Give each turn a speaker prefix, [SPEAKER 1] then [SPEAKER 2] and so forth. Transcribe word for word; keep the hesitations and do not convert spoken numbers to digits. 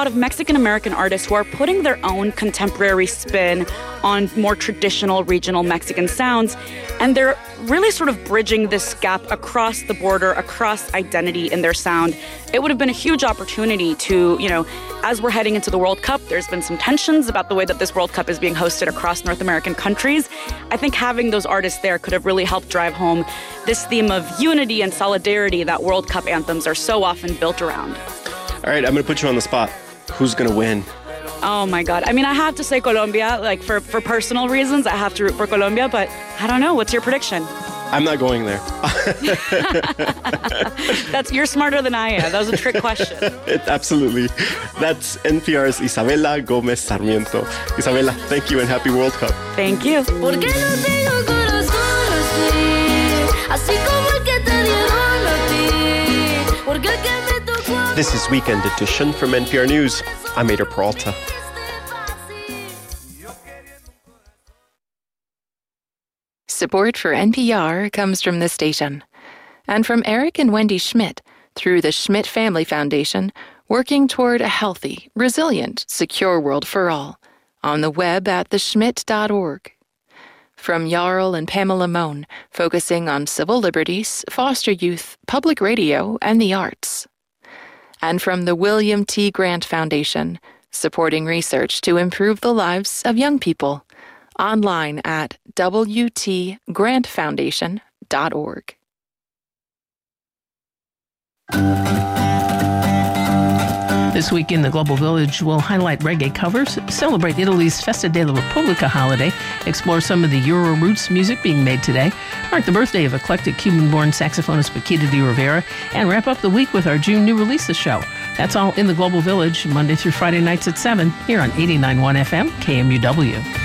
[SPEAKER 1] lot of Mexican-American artists who are putting their own contemporary spin on more traditional regional Mexican sounds, and they're really sort of bridging this gap across the border, across identity in their sound. It would have been a huge opportunity to, you know, as we're heading into the World Cup, there's been some tensions about the way that this World Cup is being hosted across North American countries. I think having those artists there could have really helped drive home this theme of unity and solidarity that World Cup anthems are so often built around.
[SPEAKER 2] All right, I'm going to put you on the spot. Who's going to win?
[SPEAKER 1] Oh my God. I mean, I have to say Colombia, like for, for personal reasons, I have to root for Colombia, but I don't know. What's your prediction?
[SPEAKER 2] I'm not going there.
[SPEAKER 1] That's, you're smarter than I am. That was a trick question.
[SPEAKER 2] It, absolutely. That's N P R's Isabela Gomez Sarmiento. Isabela, thank you and happy World Cup.
[SPEAKER 1] Thank you.
[SPEAKER 2] This is Weekend Edition from N P R News. I'm Ader Peralta.
[SPEAKER 3] Support for N P R comes from this station and from Eric and Wendy Schmidt through the Schmidt Family Foundation, working toward a healthy, resilient, secure world for all on the web at the schmidt dot org. From Jarl and Pamela Mohn, focusing on civil liberties, foster youth, public radio, and the arts. And from the William T. Grant Foundation, supporting research to improve the lives of young people. Online at w t grant foundation dot org.
[SPEAKER 4] This week in the Global Village, we'll highlight reggae covers, celebrate Italy's Festa della Repubblica holiday, explore some of the Euro roots music being made today, mark the birthday of eclectic Cuban-born saxophonist Paquita de Rivera, and wrap up the week with our June new releases show. That's all in the Global Village, Monday through Friday nights at seven, here on eighty-nine point one F M, K M U W.